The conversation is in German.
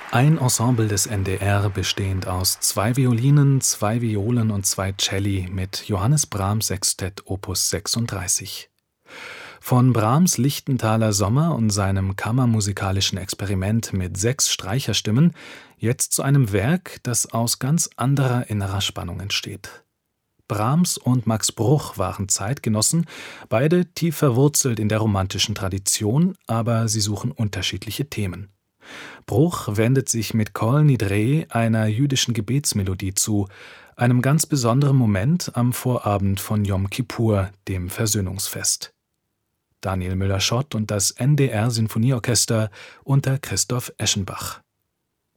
Ein Ensemble des NDR, bestehend aus 2 Violinen, 2 Violen und 2 Celli mit Johannes Brahms Sextett op. 36. Von Brahms Lichtenthaler Sommer und seinem kammermusikalischen Experiment mit 6 Streicherstimmen jetzt zu einem Werk, das aus ganz anderer innerer Spannung entsteht. Brahms und Max Bruch waren Zeitgenossen, beide tief verwurzelt in der romantischen Tradition, aber sie suchen unterschiedliche Themen. Bruch wendet sich mit Kol Nidre einer jüdischen Gebetsmelodie zu, einem ganz besonderen Moment am Vorabend von Jom Kippur, dem Versöhnungsfest. Daniel Müller-Schott und das NDR Sinfonieorchester unter Christoph Eschenbach.